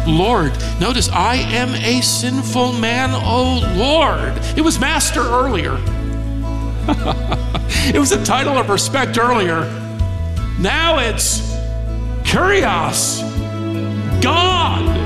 Lord. Notice, I am a sinful man, oh Lord. It was Master earlier. It was a title of respect earlier. Now it's Kyrios, God.